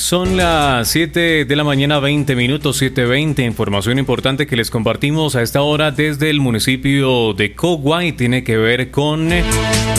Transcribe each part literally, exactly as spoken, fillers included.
Son las siete de la mañana, veinte minutos, siete veinte. Información importante que les compartimos a esta hora desde el municipio de Cogua y tiene que ver con eh,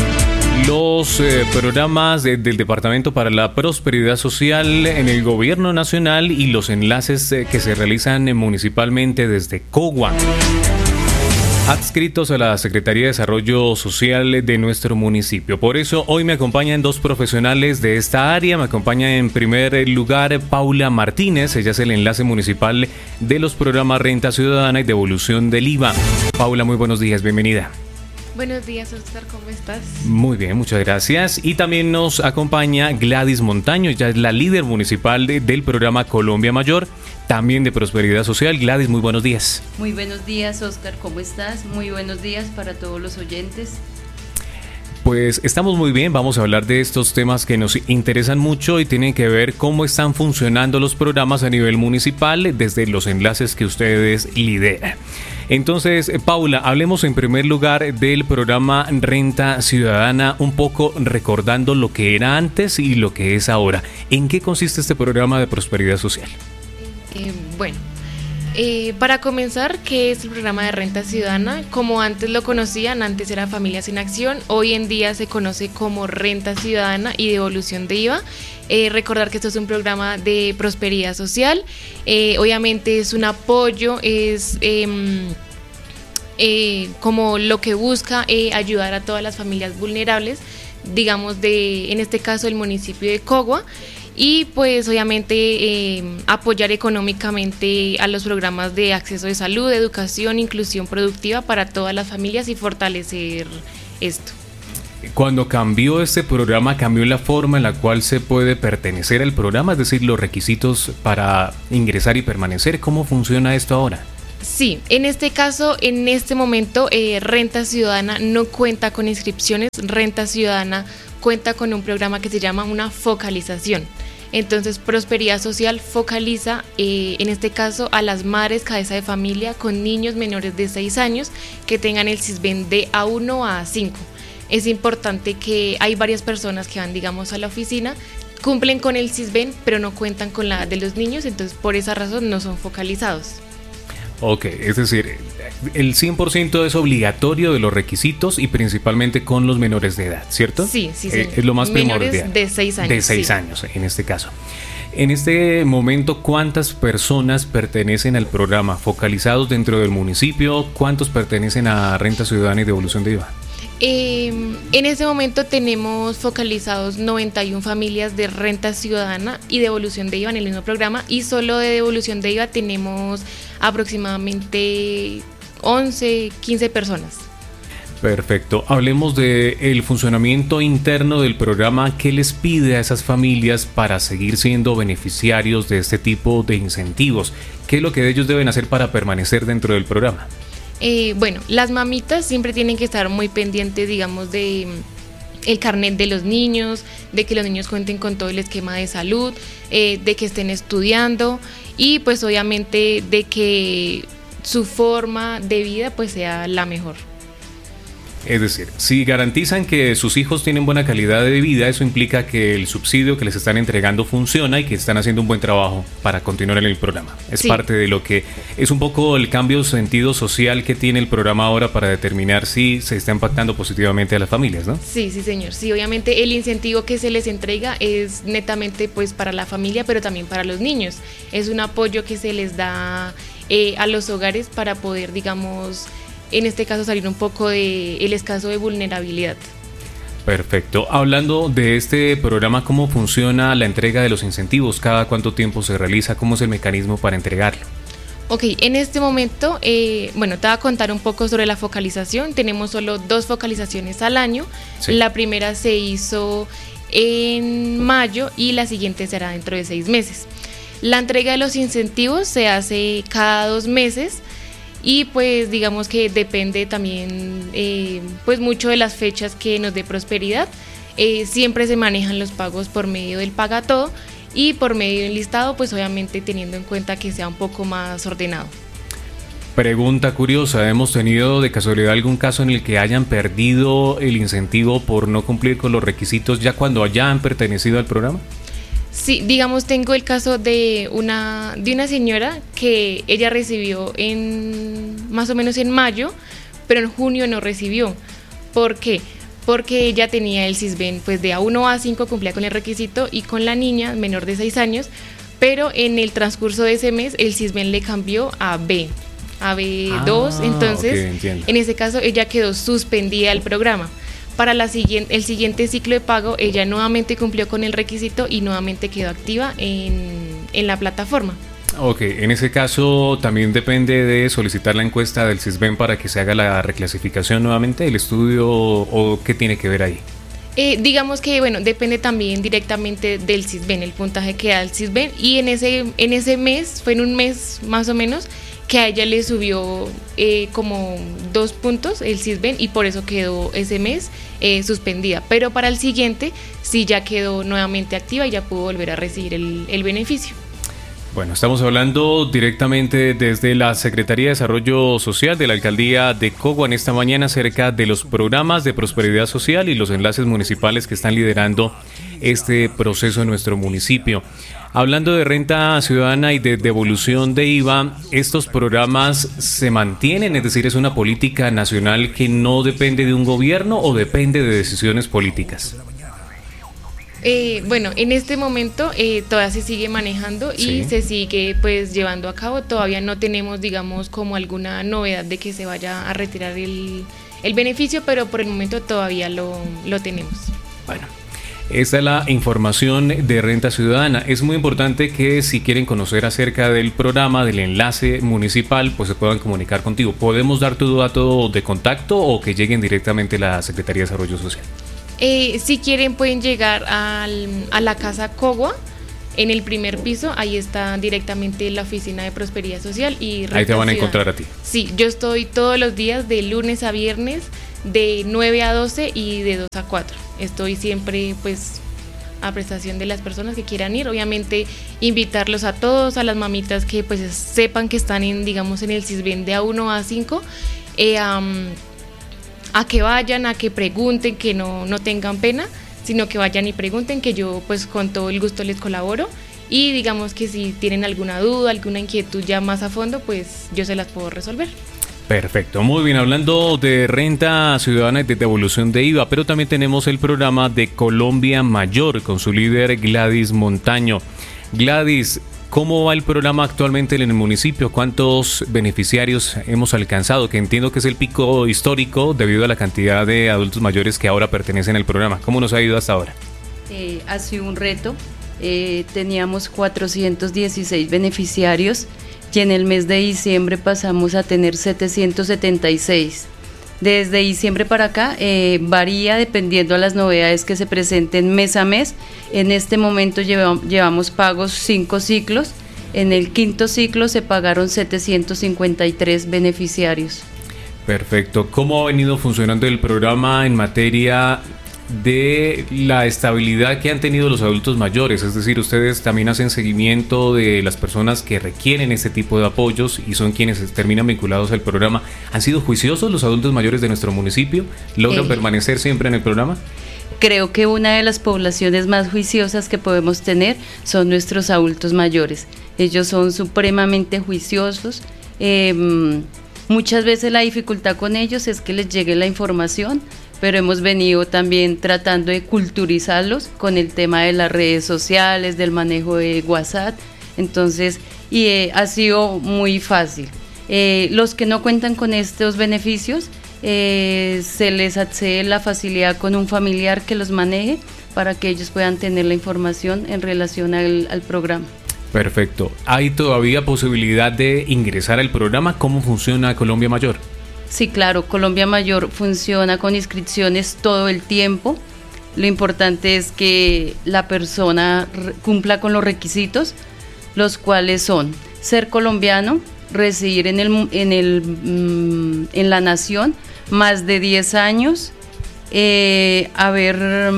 los eh, programas de, del Departamento para la Prosperidad Social en el Gobierno Nacional y los enlaces eh, que se realizan eh, municipalmente desde Cogua, adscritos a la Secretaría de Desarrollo Social de nuestro municipio. Por eso hoy me acompañan dos profesionales de esta área. Me acompaña en primer lugar Paula Martínez, ella es el enlace municipal de los programas Renta Ciudadana y Devolución del I V A. Paula, muy buenos días, bienvenida. Buenos días, Oscar, ¿cómo estás? Muy bien, muchas gracias. Y también nos acompaña Gladys Montaño, ella es la líder municipal de, del programa Colombia Mayor, también de Prosperidad Social. Gladys, muy buenos días. Muy buenos días, Oscar, ¿cómo estás? Muy buenos días para todos los oyentes. Pues estamos muy bien, vamos a hablar de estos temas que nos interesan mucho y tienen que ver cómo están funcionando los programas a nivel municipal desde los enlaces que ustedes lideran. Entonces, Paula, hablemos en primer lugar del programa Renta Ciudadana, un poco recordando lo que era antes y lo que es ahora. ¿En qué consiste este programa de prosperidad social? Eh, bueno, eh, para comenzar, ¿qué es el programa de Renta Ciudadana? Como antes lo conocían, antes era Familias en Acción, hoy en día se conoce como Renta Ciudadana y Devolución de I V A. Eh, recordar que esto es un programa de prosperidad social, eh, obviamente es un apoyo, es eh, eh, como lo que busca eh, ayudar a todas las familias vulnerables, digamos de, en este caso el municipio de Cogua, y pues obviamente eh, apoyar económicamente a los programas de acceso de salud, educación, inclusión productiva para todas las familias y fortalecer esto. Cuando cambió este programa, cambió la forma en la cual se puede pertenecer al programa, es decir, los requisitos para ingresar y permanecer. ¿Cómo funciona esto ahora? Sí, en este caso, en este momento, eh, Renta Ciudadana no cuenta con inscripciones. Renta Ciudadana cuenta con un programa que se llama una focalización. Entonces, Prosperidad Social focaliza, eh, en este caso, a las madres cabeza de familia con niños menores de seis años que tengan el SISBEN de A uno a A cinco. Es importante que hay varias personas que van, digamos, a la oficina, cumplen con el SISBEN, pero no cuentan con la de los niños, entonces por esa razón no son focalizados. Ok, es decir, el cien por ciento es obligatorio de los requisitos y principalmente con los menores de edad, ¿cierto? Sí, sí, sí. Eh, es lo más primordial. Menores de seis años. De seis sí. años, en este caso. En este momento, ¿cuántas personas pertenecen al programa focalizados dentro del municipio? ¿Cuántos pertenecen a Renta Ciudadana y Devolución de I V A? Eh, en este momento tenemos focalizados noventa y una familias de Renta Ciudadana y Devolución de I V A en el mismo programa, y solo de Devolución de I V A tenemos aproximadamente once, quince personas. Perfecto. Hablemos del funcionamiento interno del programa. ¿Qué les pide a esas familias para seguir siendo beneficiarios de este tipo de incentivos? ¿Qué es lo que ellos deben hacer para permanecer dentro del programa? Eh, bueno, las mamitas siempre tienen que estar muy pendientes, digamos, de el carnet de los niños, de que los niños cuenten con todo el esquema de salud, eh, de que estén estudiando y pues obviamente de que su forma de vida pues sea la mejor. Es decir, si garantizan que sus hijos tienen buena calidad de vida, eso implica que el subsidio que les están entregando funciona y que están haciendo un buen trabajo para continuar en el programa. Es sí. Parte de lo que es un poco el cambio de sentido social que tiene el programa ahora para determinar si se está impactando positivamente a las familias, ¿no? Sí, sí, señor. Sí, obviamente el incentivo que se les entrega es netamente pues para la familia, pero también para los niños. Es un apoyo que se les da eh, a los hogares para poder, digamos, en este caso salir un poco del escaso de vulnerabilidad. Perfecto. Hablando de este programa, ¿cómo funciona la entrega de los incentivos? ¿Cada cuánto tiempo se realiza? ¿Cómo es el mecanismo para entregarlo? Ok, en este momento, eh, bueno, te voy a contar un poco sobre la focalización. Tenemos solo dos focalizaciones al año. Sí. La primera se hizo en mayo y la siguiente será dentro de seis meses. La entrega de los incentivos se hace cada dos meses. Y pues digamos que depende también eh, pues mucho de las fechas que nos dé Prosperidad. Eh, siempre se manejan los pagos por medio del Paga Todo y por medio del listado, pues obviamente teniendo en cuenta que sea un poco más ordenado. Pregunta curiosa, ¿hemos tenido de casualidad algún caso en el que hayan perdido el incentivo por no cumplir con los requisitos ya cuando hayan pertenecido al programa? Sí, digamos, tengo el caso de una, de una señora que ella recibió en más o menos en mayo, pero en junio no recibió. ¿Por qué? Porque ella tenía el Sisbén pues de A uno a A cinco, cumplía con el requisito, y con la niña menor de seis años, pero en el transcurso de ese mes el Sisbén le cambió a B, a B dos, ah, entonces okay, en ese caso ella quedó suspendida del programa. Para la siguiente, el siguiente ciclo de pago, ella nuevamente cumplió con el requisito y nuevamente quedó activa en, en la plataforma. Ok, en ese caso también depende de solicitar la encuesta del Sisbén para que se haga la reclasificación nuevamente del estudio, o qué tiene que ver ahí. Eh, digamos que, bueno, depende también directamente del Sisbén, el puntaje que da el Sisbén, y en ese, en ese mes, fue en un mes más o menos, que a ella le subió eh, como dos puntos el Sisbén, y por eso quedó ese mes eh, suspendida. Pero para el siguiente sí ya quedó nuevamente activa y ya pudo volver a recibir el, el beneficio. Bueno, estamos hablando directamente desde la Secretaría de Desarrollo Social de la Alcaldía de Cogua en esta mañana acerca de los programas de prosperidad social y los enlaces municipales que están liderando este proceso en nuestro municipio. Hablando de renta ciudadana y de devolución de I V A, ¿estos programas se mantienen? Es decir, ¿es una política nacional que no depende de un gobierno o depende de decisiones políticas? Eh, bueno, en este momento eh, todavía se sigue manejando y Sí. se sigue pues llevando a cabo. Todavía no tenemos, digamos, como alguna novedad de que se vaya a retirar el, el beneficio, pero por el momento todavía lo, lo tenemos. Bueno, esta es la información de Renta Ciudadana. Es muy importante que si quieren conocer acerca del programa, del enlace municipal, pues se puedan comunicar contigo. ¿Podemos dar tu dato de contacto o que lleguen directamente a la Secretaría de Desarrollo Social? Eh, si quieren pueden llegar al, a la Casa Cogua, en el primer piso, ahí está directamente la Oficina de Prosperidad Social y Renta Ahí te van a Ciudadana. encontrar a ti. Sí, yo estoy todos los días de lunes a viernes de nueve a doce y de dos a cuatro. Estoy siempre pues a prestación de las personas que quieran ir. Obviamente invitarlos a todos, a las mamitas que pues sepan que están en, digamos, en el Sisbén de A uno a A cinco, eh, um, a que vayan, a que pregunten, que no, no tengan pena, sino que vayan y pregunten, que yo pues con todo el gusto les colaboro, y digamos que si tienen alguna duda, alguna inquietud ya más a fondo, pues yo se las puedo resolver. Perfecto, muy bien. Hablando de renta ciudadana y de devolución de I V A, pero también tenemos el programa de Colombia Mayor con su líder Gladys Montaño. Gladys, ¿cómo va el programa actualmente en el municipio? ¿Cuántos beneficiarios hemos alcanzado? Que entiendo que es el pico histórico debido a la cantidad de adultos mayores que ahora pertenecen al programa. ¿Cómo nos ha ido hasta ahora? Eh, ha sido un reto. Eh, teníamos cuatrocientos dieciséis beneficiarios y en el mes de diciembre pasamos a tener setecientos setenta y seis. Desde diciembre para acá eh, varía dependiendo a las novedades que se presenten mes a mes. En este momento llevamos, llevamos pagos cinco ciclos. En el quinto ciclo se pagaron setecientos cincuenta y tres beneficiarios. Perfecto. ¿Cómo ha venido funcionando el programa en materia de la estabilidad que han tenido los adultos mayores? Es decir, ustedes también hacen seguimiento de las personas que requieren este tipo de apoyos y son quienes terminan vinculados al programa. ¿Han sido juiciosos los adultos mayores de nuestro municipio? ¿Logran eh, permanecer siempre en el programa? Creo que una de las poblaciones más juiciosas que podemos tener son nuestros adultos mayores. Ellos son supremamente juiciosos. Eh, muchas veces la dificultad con ellos es que les llegue la información, pero hemos venido también tratando de culturizarlos con el tema de las redes sociales, del manejo de WhatsApp, entonces, y eh, ha sido muy fácil. Eh, los que no cuentan con estos beneficios, eh, se les accede la facilidad con un familiar que los maneje para que ellos puedan tener la información en relación al, al programa. Perfecto. ¿Hay todavía posibilidad de ingresar al programa? ¿Cómo funciona Colombia Mayor? Sí, claro, Colombia Mayor funciona con inscripciones todo el tiempo. Lo importante es que la persona cumpla con los requisitos, los cuales son ser colombiano, residir en, el, en, el, en la nación más de diez años, eh, haber,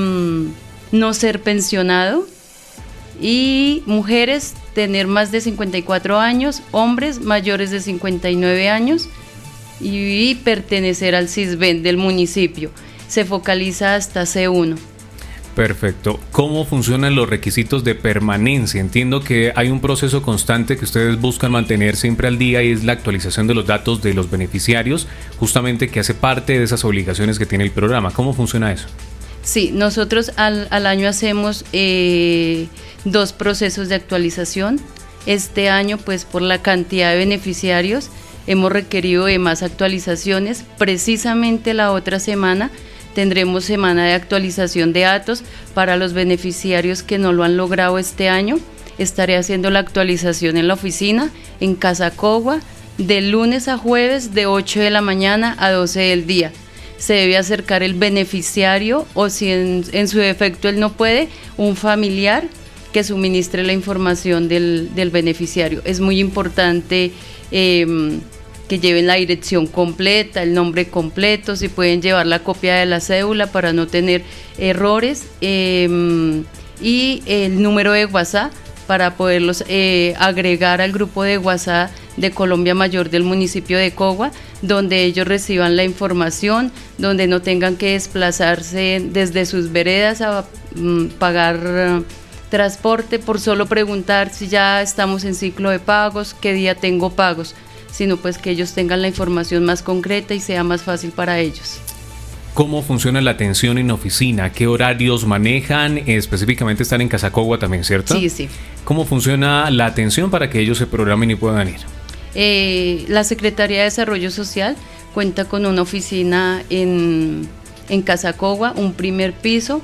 no ser pensionado, y mujeres tener más de cincuenta y cuatro años, hombres mayores de cincuenta y nueve años, y pertenecer al Sisbén del municipio. Se focaliza hasta C uno. Perfecto. ¿Cómo funcionan los requisitos de permanencia? Entiendo que hay un proceso constante que ustedes buscan mantener siempre al día y es la actualización de los datos de los beneficiarios, justamente que hace parte de esas obligaciones que tiene el programa. ¿Cómo funciona eso? Sí, nosotros al, al año hacemos eh, dos procesos de actualización. Este año, pues por la cantidad de beneficiarios, hemos requerido de más actualizaciones. Precisamente la otra semana tendremos semana de actualización de datos para los beneficiarios que no lo han logrado este año. Estaré haciendo la actualización en la oficina, en Casa Cogua, de lunes a jueves de ocho de la mañana a doce del día. Se debe acercar el beneficiario o si en, en su defecto él no puede, un familiar que suministre la información del, del beneficiario. Es muy importante eh, que lleven la dirección completa, el nombre completo, si pueden llevar la copia de la cédula para no tener errores eh, y el número de WhatsApp para poderlos eh, agregar al grupo de WhatsApp de Colombia Mayor del municipio de Cogua, donde ellos reciban la información, donde no tengan que desplazarse desde sus veredas a mm, pagar uh, transporte por solo preguntar si ya estamos en ciclo de pagos, qué día tengo pagos, sino pues que ellos tengan la información más concreta y sea más fácil para ellos. ¿Cómo funciona la atención en oficina? ¿Qué horarios manejan? Específicamente están en Casa Cogua también, ¿cierto? Sí, sí. ¿Cómo funciona la atención para que ellos se programen y puedan ir? Eh, la Secretaría de Desarrollo Social cuenta con una oficina en, en Casa Cogua, un primer piso,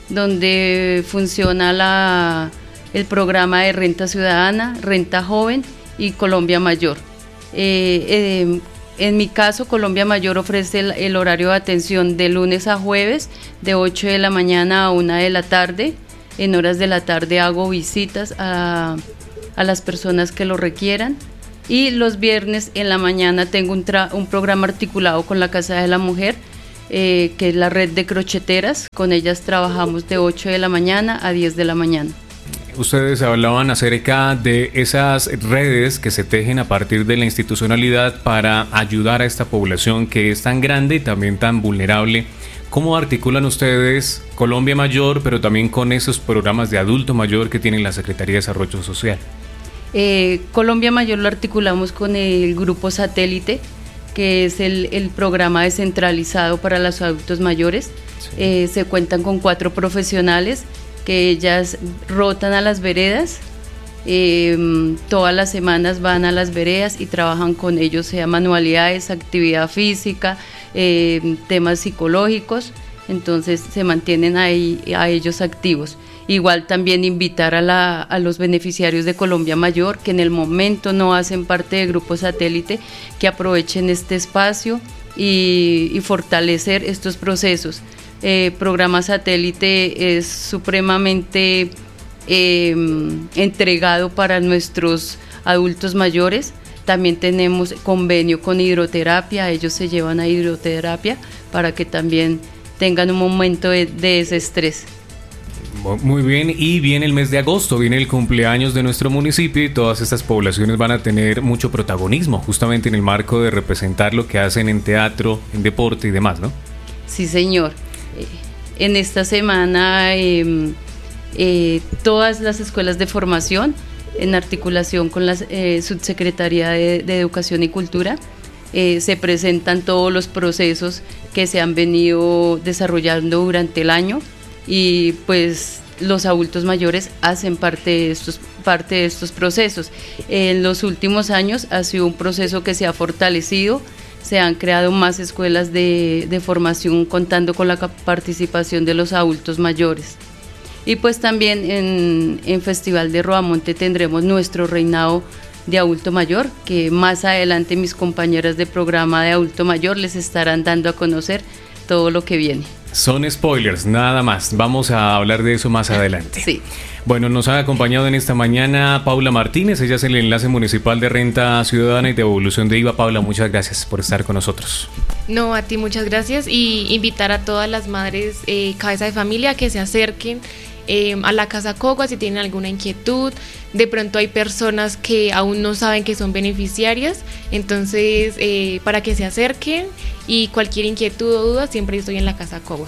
donde funciona la, el programa de renta ciudadana, renta joven y Colombia Mayor. Eh, eh, en mi caso, Colombia Mayor ofrece el, el horario de atención de lunes a jueves, de ocho de la mañana a una de la tarde. En horas de la tarde hago visitas a, a las personas que lo requieran. Y los viernes en la mañana tengo un, tra- un programa articulado con la Casa de la Mujer, eh, que es la red de crocheteras. Con ellas trabajamos de ocho de la mañana a diez de la mañana. Ustedes hablaban acerca de esas redes que se tejen a partir de la institucionalidad para ayudar a esta población que es tan grande y también tan vulnerable. ¿Cómo articulan ustedes Colombia Mayor, pero también con esos programas de adulto mayor que tiene la Secretaría de Desarrollo Social? Eh, Colombia Mayor lo articulamos con el grupo Satélite, que es el, el programa descentralizado para los adultos mayores. Sí. Eh, se cuentan con cuatro profesionales que ellas rotan a las veredas, eh, todas las semanas van a las veredas y trabajan con ellos, sea manualidades, actividad física, eh, temas psicológicos, entonces se mantienen ahí a ellos activos. Igual también invitar a, la, a los beneficiarios de Colombia Mayor, que en el momento no hacen parte del grupo Satélite, que aprovechen este espacio y, y fortalecer estos procesos. Eh, programa Satélite es supremamente eh, entregado para nuestros adultos mayores. También tenemos convenio con hidroterapia, ellos se llevan a hidroterapia para que también tengan un momento de, de desestrés. Muy bien, y viene el mes de agosto, viene el cumpleaños de nuestro municipio y todas estas poblaciones van a tener mucho protagonismo, justamente en el marco de representar lo que hacen en teatro, en deporte y demás, ¿no? Sí, señor. Eh, en esta semana eh, eh, todas las escuelas de formación, en articulación con la eh, Subsecretaría de, de Educación y Cultura, eh, se presentan todos los procesos que se han venido desarrollando durante el año. Y pues los adultos mayores hacen parte de estos, parte de estos procesos. En los últimos años ha sido un proceso que se ha fortalecido, se han creado más escuelas de, de formación contando con la participación de los adultos mayores. Y pues también en, en Festival de Rodamonte tendremos nuestro reinado de adulto mayor, que más adelante mis compañeras de programa de adulto mayor les estarán dando a conocer todo lo que viene. Son spoilers, nada más. Vamos a hablar de eso más adelante. Sí. Bueno, nos ha acompañado en esta mañana Paula Martínez. Ella es el enlace municipal de Renta Ciudadana y de Evolución de I V A. Paula, muchas gracias por estar con nosotros. No, a ti muchas gracias y invitar a todas las madres eh, cabeza de familia que se acerquen eh, a la Casa Cogua si tienen alguna inquietud. De pronto hay personas que aún no saben que son beneficiarias, entonces eh, para que se acerquen y cualquier inquietud o duda siempre estoy en la Casa Cogua.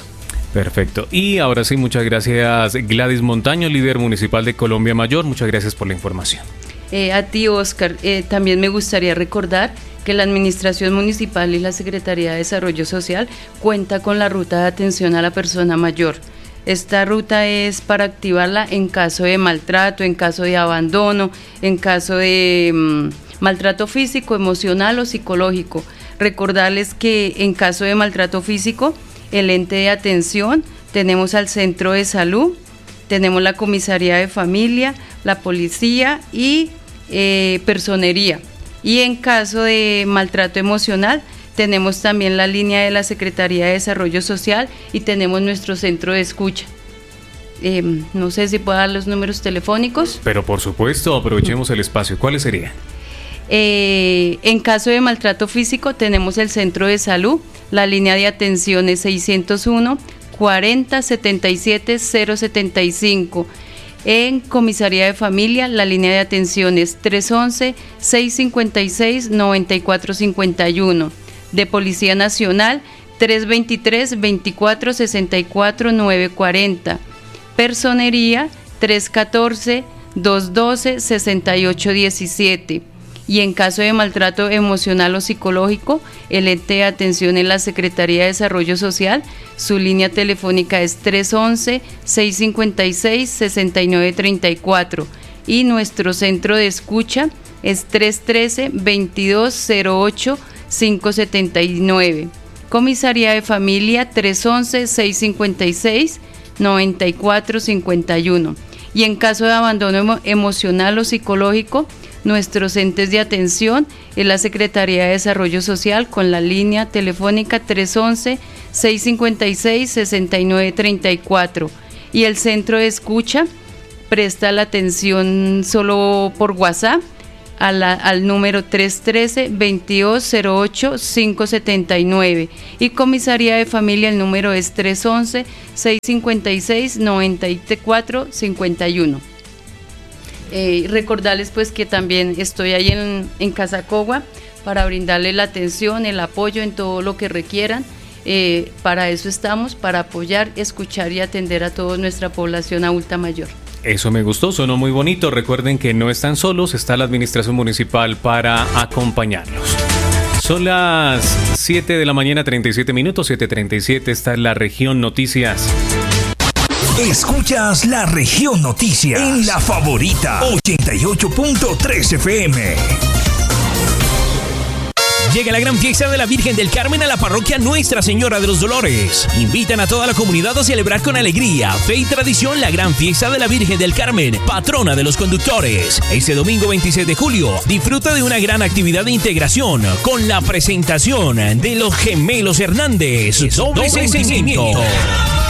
Perfecto. Y ahora sí, muchas gracias Gladys Montaño, líder municipal de Colombia Mayor. Muchas gracias por la información. Eh, a ti, Oscar, eh, también me gustaría recordar que la Administración Municipal y la Secretaría de Desarrollo Social cuenta con la ruta de atención a la persona mayor. Esta ruta es para activarla en caso de maltrato, en caso de abandono, en caso de mmm, maltrato físico, emocional o psicológico. Recordarles que en caso de maltrato físico, el ente de atención, tenemos al centro de salud, tenemos la comisaría de familia, la policía y eh, personería. Y en caso de maltrato emocional, tenemos también la línea de la Secretaría de Desarrollo Social y tenemos nuestro centro de escucha. Eh, no sé si puedo dar los números telefónicos. Pero por supuesto, aprovechemos el espacio. ¿Cuáles serían? Eh, en caso de maltrato físico, tenemos el centro de salud, la línea de atención es seiscientos uno, cuarenta, setenta y siete, cero setenta y cinco. En comisaría de familia, la línea de atención es trescientos once, seiscientos cincuenta y seis, noventa y cuatro cincuenta y uno. De Policía Nacional, trescientos veintitrés, veinticuatro, sesenta y cuatro, novecientos cuarenta. Personería, trescientos catorce, doscientos doce, sesenta y ocho diecisiete. Y en caso de maltrato emocional o psicológico, el ente de atención en la Secretaría de Desarrollo Social, su línea telefónica es trescientos once, seiscientos cincuenta y seis, sesenta y nueve treinta y cuatro y nuestro centro de escucha es trescientos trece, veintidós, cero ocho, quinientos setenta y nueve. Comisaría de Familia trescientos once, seiscientos cincuenta y seis, noventa y cuatro cincuenta y uno. Y en caso de abandono emo- emocional o psicológico, nuestros entes de atención es la Secretaría de Desarrollo Social con la línea telefónica trescientos once, seiscientos cincuenta y seis, sesenta y nueve treinta y cuatro. Y el centro de escucha presta la atención solo por WhatsApp a la, al número trescientos trece, veintidós, cero ocho, quinientos setenta y nueve. Y Comisaría de Familia, el número es trescientos once, seiscientos cincuenta y seis, noventa y cuatro cincuenta y uno. Eh, recordarles pues que también estoy ahí en, en Casa Cogua para brindarles la atención, el apoyo en todo lo que requieran. Eh, para eso estamos, para apoyar, escuchar y atender a toda nuestra población adulta mayor. Eso me gustó, sonó muy bonito. Recuerden que no están solos, está la Administración Municipal para acompañarlos. Son las siete de la mañana, treinta y siete minutos, siete treinta y siete, esta es la Región Noticias. Escuchas la Región Noticias en La Favorita ochenta y ocho punto tres F M. Llega la gran fiesta de la Virgen del Carmen a la parroquia Nuestra Señora de los Dolores. Invitan a toda la comunidad a celebrar con alegría, fe y tradición la gran fiesta de la Virgen del Carmen, patrona de los conductores. Este domingo veintiséis de julio, disfruta de una gran actividad de integración con la presentación de los Gemelos Hernández. Doble, Doble sentimiento. sentimiento.